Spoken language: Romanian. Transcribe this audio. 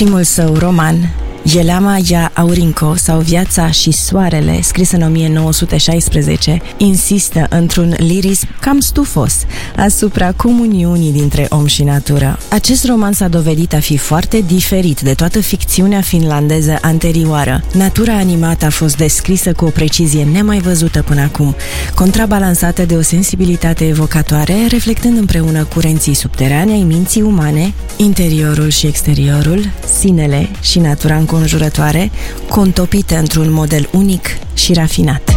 Primul său roman, Yelama ya Aurinko sau Viața și Soarele, scris în 1916, insistă într-un lirism cam stufos asupra comuniunii dintre om și natură. Acest roman s-a dovedit a fi foarte diferit de toată ficțiunea finlandeză anterioară. Natura animată a fost descrisă cu o precizie nemai văzută până acum, contrabalansată de o sensibilitate evocatoare, reflectând împreună curenții subterane ai minții umane, interiorul și exteriorul, sinele și natura înconjurătoare, contopite într-un model unic și rafinat.